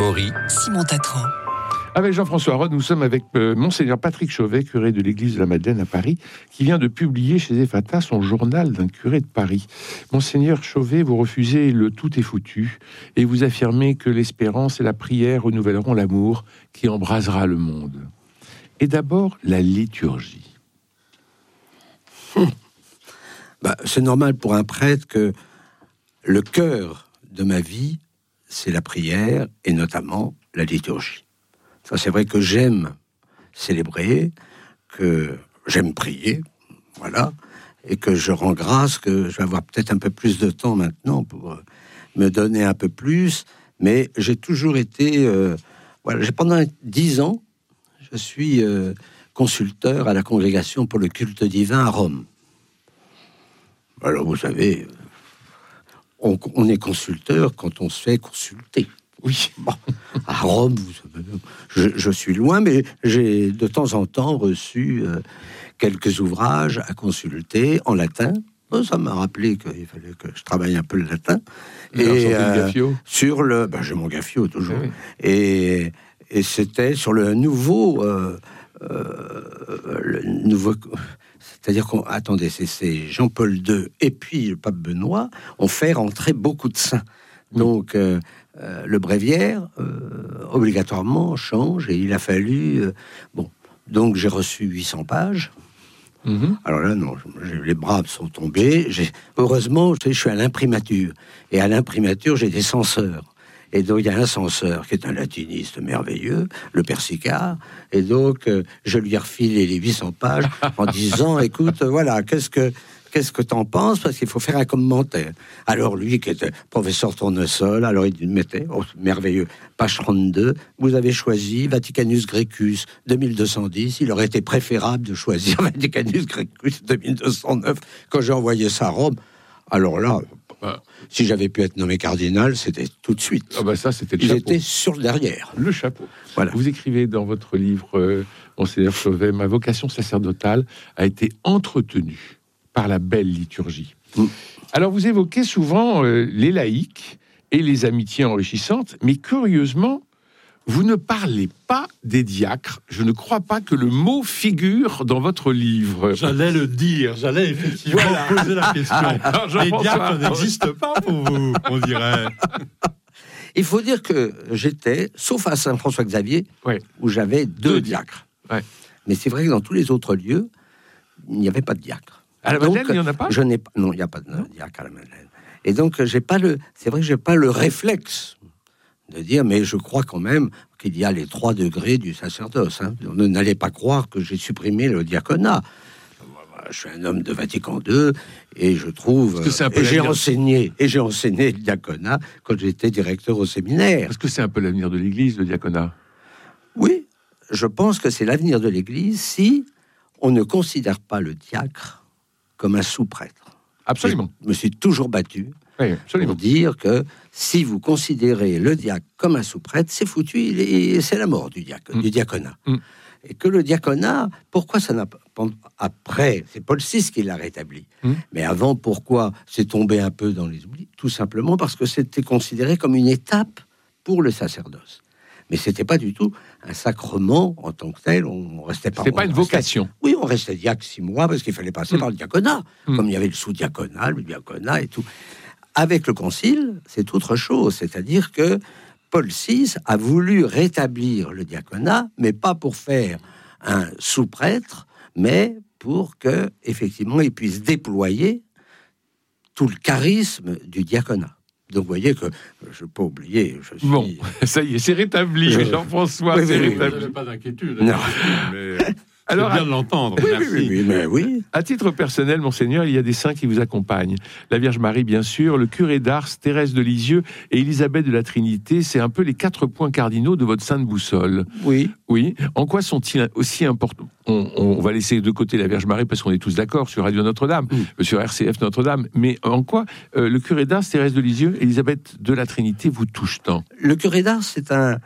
Amaury, Simon Tatran. Avec Jean-François Rode, nous sommes avec Monseigneur Patrick Chauvet, curé de l'église de la Madeleine à Paris, qui vient de publier chez Ephata son journal d'un curé de Paris. Monseigneur Chauvet, vous refusez le tout est foutu et vous affirmez que l'espérance et la prière renouvelleront l'amour qui embrasera le monde. Et d'abord, la liturgie. C'est normal pour un prêtre que le cœur de ma vie, c'est la prière et notamment la liturgie. Ça, c'est vrai que j'aime célébrer, que j'aime prier, voilà, et que je rends grâce que je vais avoir peut-être un peu plus de temps maintenant pour me donner un peu plus, mais j'ai toujours été, pendant 10 ans, je suis consulteur à la Congrégation pour le culte divin à Rome. Alors, vous savez, on est consulteur quand on se fait consulter. Oui, bon, à Rome, je suis loin, mais j'ai de temps en temps reçu quelques ouvrages à consulter en latin. Ça m'a rappelé qu'il fallait que je travaille un peu le latin. Et sur le, j'ai mon Gaffio toujours. Oui. Et c'était sur le nouveau, c'est-à-dire c'est Jean-Paul II et puis le pape Benoît ont fait rentrer beaucoup de saints. Donc le bréviaire obligatoirement change et il a fallu donc j'ai reçu 800 pages. Alors là non, les bras me sont tombés. Heureusement, je suis à l'imprimature et à l'imprimature j'ai des censeurs. Et donc, il y a un censeur qui est un latiniste merveilleux, le Persicard. Et donc, je lui ai refilé les 800 pages en disant, écoute, voilà, qu'est-ce que t'en penses? Parce qu'il faut faire un commentaire. Alors, lui, qui était professeur tournesol, alors il mettait, merveilleux, page 32, vous avez choisi Vaticanus Grecus 2210. Il aurait été préférable de choisir Vaticanus Grecus 2209 quand j'ai envoyé ça à Rome. Alors là... si j'avais pu être nommé cardinal, c'était tout de suite. Ça, c'était le chapeau. J'étais sur le derrière. Le chapeau. Voilà. Vous écrivez dans votre livre, Monseigneur Chauvet, ma vocation sacerdotale a été entretenue par la belle liturgie. Alors, vous évoquez souvent les laïcs et les amitiés enrichissantes, mais curieusement, vous ne parlez pas des diacres. Je ne crois pas que le mot figure dans votre livre. J'allais le dire, j'allais effectivement poser la question. Les diacres n'existent pas pour vous, on dirait. Il faut dire que j'étais, sauf à Saint-François-Xavier, où j'avais 2 diacres. Ouais. Mais c'est vrai que dans tous les autres lieux, il n'y avait pas de diacre. À la Madeleine, il n'y en a pas ? Non, il n'y a pas de diacre à la Madeleine. Et donc, c'est vrai que j'ai pas le réflexe de dire, mais je crois quand même qu'il y a les 3 degrés du sacerdoce. N'allez pas croire que j'ai supprimé le diaconat. Je suis un homme de Vatican II et je trouve j'ai enseigné le diaconat quand j'étais directeur au séminaire. Est-ce que c'est un peu l'avenir de l'Église, le diaconat ? Oui, je pense que c'est l'avenir de l'Église si on ne considère pas le diacre comme un sous-prêtre. Absolument. Je me suis toujours battu pour dire que si vous considérez le diacre comme un sous-prêtre, c'est foutu, c'est la mort du diaconat. Et que le diaconat, pourquoi ça n'a pas... Après, c'est Paul VI qui l'a rétabli. Mais avant, pourquoi c'est tombé un peu dans les oublis? Tout simplement parce que c'était considéré comme une étape pour le sacerdoce. Mais c'était pas du tout un sacrement en tant que tel. On restait pas. C'est pas une vocation. Oui, on restait diacre 6 mois parce qu'il fallait passer par le diaconat, comme il y avait le sous-diaconat, le diaconat et tout. Avec le concile, c'est autre chose. C'est-à-dire que Paul VI a voulu rétablir le diaconat, mais pas pour faire un sous-prêtre, mais pour que effectivement il puisse déployer tout le charisme du diaconat. Donc, vous voyez que je ne peux pas oublier. Bon, ça y est, c'est rétabli, Jean-François. C'est rétabli. Pas d'inquiétude. Non. Mais alors, c'est bien de l'entendre. Oui. À titre personnel, Monseigneur, il y a des saints qui vous accompagnent. La Vierge Marie, bien sûr, le curé d'Ars, Thérèse de Lisieux et Élisabeth de la Trinité. C'est un peu les 4 points cardinaux de votre sainte boussole. Oui. En quoi sont-ils aussi importants? On va laisser de côté la Vierge Marie parce qu'on est tous d'accord sur Radio Notre-Dame, sur RCF Notre-Dame. Mais en quoi le curé d'Ars, Thérèse de Lisieux, Élisabeth de la Trinité vous touchent tant? Le curé d'Ars, c'est un...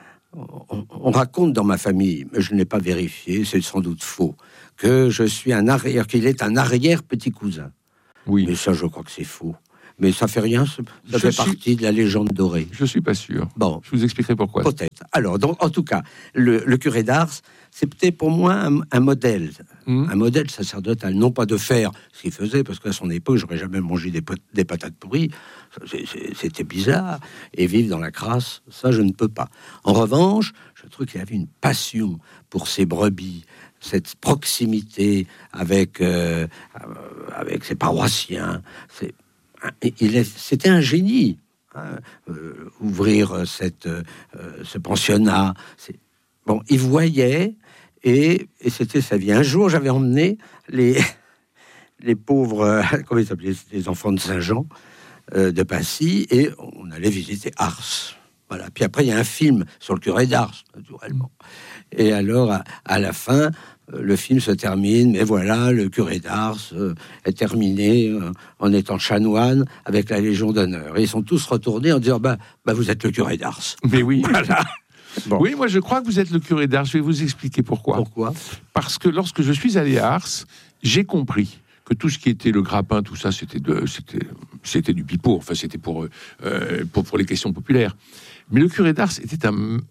On raconte dans ma famille, mais je ne l'ai pas vérifié, c'est sans doute faux, qu'il est un arrière petit cousin. Oui. Mais ça, je crois que c'est faux. Mais ça fait rien, ça fait partie de la légende dorée. Je suis pas sûr. Bon, je vous expliquerai pourquoi. Peut-être. Alors, donc, en tout cas, le curé d'Ars, c'était pour moi un modèle. Un modèle sacerdotal, non pas de faire ce qu'il faisait, parce qu'à son époque, j'aurais jamais mangé des patates pourries. C'était bizarre. Et vivre dans la crasse, ça, je ne peux pas. En revanche, je trouve qu'il avait une passion pour ses brebis, cette proximité avec ses paroissiens. C'était un génie. Ouvrir ce pensionnat. Bon, il voyait, et c'était sa vie. Un jour, j'avais emmené les pauvres, comment ils s'appelaient, les enfants de Saint-Jean, de Passy, et on allait visiter Ars. Voilà. Puis après, il y a un film sur le curé d'Ars, naturellement. Et alors, à la fin, le film se termine, mais voilà, le curé d'Ars est terminé en étant chanoine avec la Légion d'honneur. Et ils sont tous retournés en disant, bah vous êtes le curé d'Ars. Mais oui. Voilà. Bon. Oui, moi je crois que vous êtes le curé d'Ars. Je vais vous expliquer pourquoi. Pourquoi ? Parce que lorsque je suis allé à Ars, j'ai compris que tout ce qui était le grappin, tout ça, c'était du pipeau. Enfin, c'était pour les questions populaires. Mais le curé d'Ars était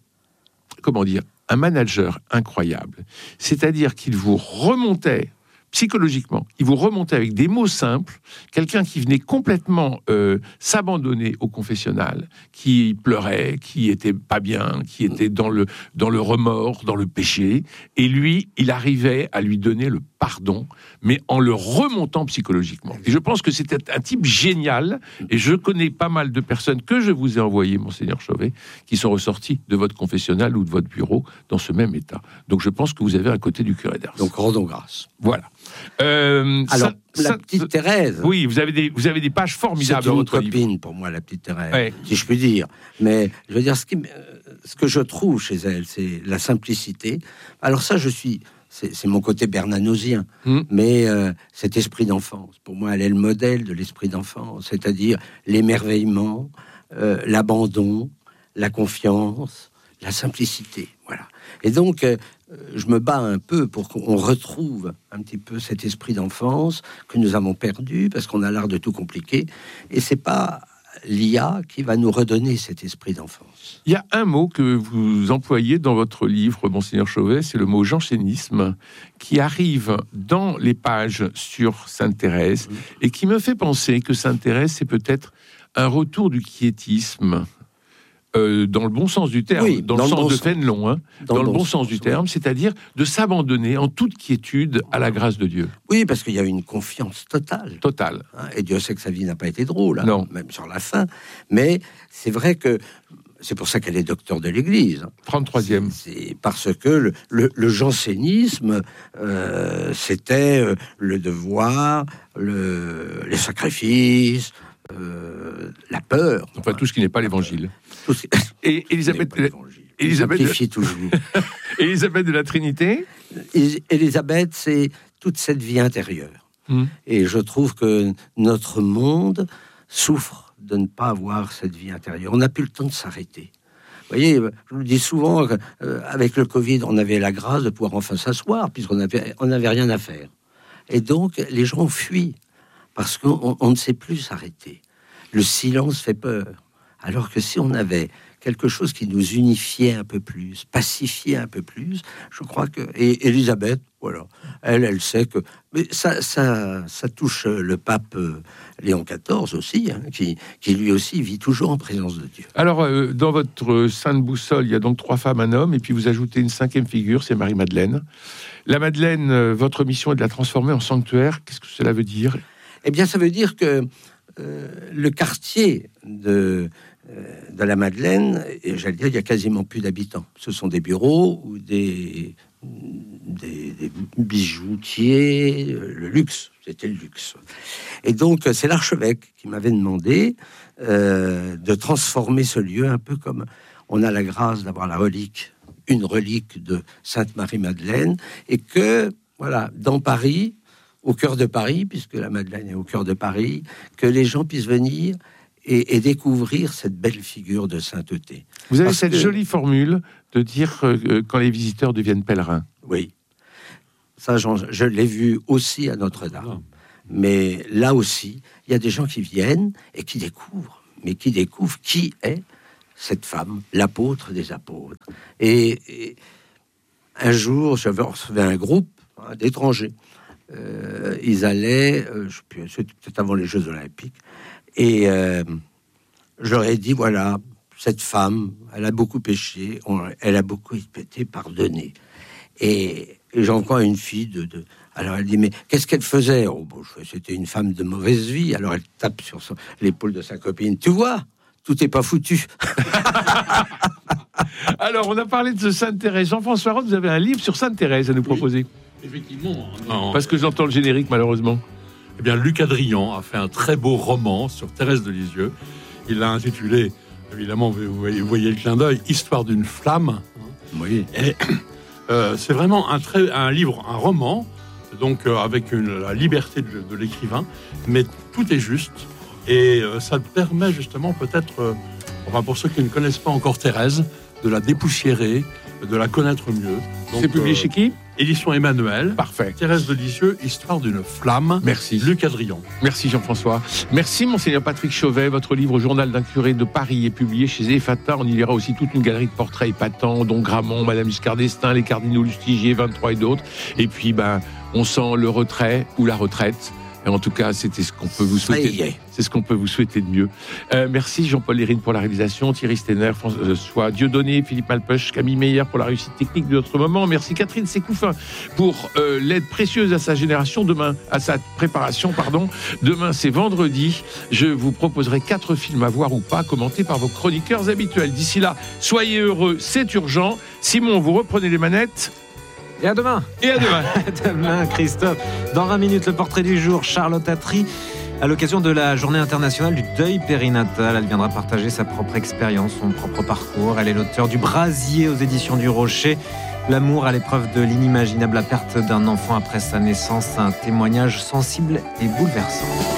un manager incroyable. C'est-à-dire qu'il vous remontait psychologiquement, il vous remontait avec des mots simples, quelqu'un qui venait complètement s'abandonner au confessionnal, qui pleurait, qui était pas bien, qui était dans le remords, dans le péché, et lui, il arrivait à lui donner le pardon, mais en le remontant psychologiquement. Et je pense que c'était un type génial, et je connais pas mal de personnes que je vous ai envoyées, Monseigneur Chauvet, qui sont ressorties de votre confessionnal ou de votre bureau dans ce même état. Donc je pense que vous avez un côté du curé d'Ars. Donc rendons grâce. Voilà. Alors, la petite Thérèse. Oui, vous avez des pages formidables dans votre livre. C'est une copine pour moi, la petite Thérèse, ouais. Si je puis dire. Mais je veux dire, ce que je trouve chez elle, c'est la simplicité. Alors ça, c'est mon côté bernanosien, mais cet esprit d'enfance, pour moi, elle est le modèle de l'esprit d'enfance, c'est-à-dire l'émerveillement, l'abandon, la confiance, la simplicité, voilà. Et donc, je me bats un peu pour qu'on retrouve un petit peu cet esprit d'enfance que nous avons perdu, parce qu'on a l'art de tout compliquer, et c'est pas l'IA qui va nous redonner cet esprit d'enfance. Il y a un mot que vous employez dans votre livre, Monseigneur Chauvet, c'est le mot jansénisme, qui arrive dans les pages sur Sainte Thérèse, et qui me fait penser que Sainte Thérèse, c'est peut-être un retour du quiétisme, dans le bon sens du terme, oui, dans le sens de Fénelon, hein, dans le bon sens du terme, oui. C'est-à-dire de s'abandonner en toute quiétude à la grâce de Dieu. Oui, parce qu'il y a une confiance totale. Totale. Et Dieu sait que sa vie n'a pas été drôle, hein, non. Même sur la fin. Mais c'est vrai que c'est pour ça qu'elle est docteur de l'Église. 33e. C'est parce que le jansénisme, c'était le devoir, les sacrifices, la peur. Enfin, tout ce qui n'est pas l'Évangile. Et Élisabeth de la Trinité. Élisabeth, c'est toute cette vie intérieure. Et je trouve que notre monde souffre de ne pas avoir cette vie intérieure. On n'a plus le temps de s'arrêter. Vous voyez, je vous le dis souvent, avec le Covid, on avait la grâce de pouvoir enfin s'asseoir, puisqu'on n'avait rien à faire. Et donc, les gens fuient, parce qu'on ne sait plus s'arrêter. Le silence fait peur. Alors que si on avait quelque chose qui nous unifiait un peu plus, pacifiait un peu plus, je crois que... Et Élisabeth, voilà, elle sait que... Mais ça touche le pape Léon XIV aussi, hein, qui lui aussi vit toujours en présence de Dieu. Alors, dans votre sainte boussole, il y a donc 3 femmes, un homme, et puis vous ajoutez une 5e figure, c'est Marie-Madeleine. La Madeleine, votre mission est de la transformer en sanctuaire. Qu'est-ce que cela veut dire ? Eh bien, ça veut dire que le quartier de la Madeleine, et j'allais dire, il y a quasiment plus d'habitants. Ce sont des bureaux ou des bijoutiers, le luxe, c'était le luxe. Et donc, c'est l'archevêque qui m'avait demandé de transformer ce lieu un peu comme on a la grâce d'avoir une relique de Sainte Marie-Madeleine, et que, voilà, dans Paris, au cœur de Paris, puisque la Madeleine est au cœur de Paris, que les gens puissent venir et découvrir cette belle figure de sainteté. Vous avez cette jolie formule de dire quand les visiteurs deviennent pèlerins. Oui. Ça, je l'ai vu aussi à Notre-Dame. Mais là aussi, il y a des gens qui viennent et qui découvrent qui est cette femme, l'apôtre des apôtres. Et un jour, j'avais reçu un groupe d'étrangers. Ils allaient, c'était peut-être avant les Jeux Olympiques, et je leur ai dit, voilà, cette femme, elle a beaucoup péché, elle a beaucoup été pardonnée. Et j'ai encore une fille alors elle dit, mais qu'est-ce qu'elle faisait? C'était une femme de mauvaise vie. Alors elle tape sur l'épaule de sa copine. Tu vois, tout n'est pas foutu. Alors, on a parlé de Sainte-Thérèse. Jean-François Roth, vous avez un livre sur Sainte-Thérèse à nous proposer. Effectivement. Parce que j'entends le générique, malheureusement. Eh bien, Luc Adrian a fait un très beau roman sur Thérèse de Lisieux. Il l'a intitulé, évidemment, vous voyez le clin d'œil, Histoire d'une flamme. Oui. Et c'est vraiment un livre, un roman, donc avec la liberté de l'écrivain, mais tout est juste. Et ça permet justement peut-être, pour ceux qui ne connaissent pas encore Thérèse, de la dépoussiérer, de la connaître mieux. Donc, c'est publié chez qui? Édition Emmanuel. Parfait. Thérèse de Lisieux, Histoire d'une flamme. Merci. Luc Adrian. Merci Jean-François. Merci Monseigneur Patrick Chauvet. Votre livre Journal d'un curé de Paris est publié chez Ephata. On y lira aussi toute une galerie de portraits épatants, dont Gramont, Madame Giscard d'Estaing, les cardinaux Lustiger, 23 et d'autres. Et puis, on sent le retrait ou la retraite. Et en tout cas, c'était ce qu'on peut vous souhaiter. C'est ce qu'on peut vous souhaiter de mieux. Merci Jean-Paul Lérine pour la réalisation, Thierry Stener, François Dieudonné, Philippe Malpeuch, Camille Meyer pour la réussite technique de notre moment. Merci Catherine Sécoufin pour l'aide précieuse à sa préparation. Demain, c'est vendredi. Je vous proposerai 4 films à voir ou pas, commentés par vos chroniqueurs habituels. D'ici là, soyez heureux, c'est urgent. Simon, vous reprenez les manettes. Et à demain. Demain, Christophe. Dans 20 minutes, le portrait du jour, Charlotte Attry. À l'occasion de la journée internationale du deuil périnatal, elle viendra partager sa propre expérience, son propre parcours. Elle est l'auteur du Brasier aux éditions du Rocher. L'amour à l'épreuve de l'inimaginable, la perte d'un enfant après sa naissance. Un témoignage sensible et bouleversant.